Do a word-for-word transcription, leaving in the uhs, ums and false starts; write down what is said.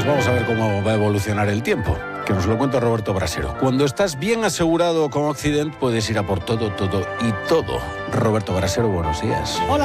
vamos a ver cómo va a evolucionar el tiempo. Que nos lo cuenta Roberto Brasero. Cuando estás bien asegurado con Occident, puedes ir a por todo, todo y todo. Roberto Brasero, buenos días. Hola.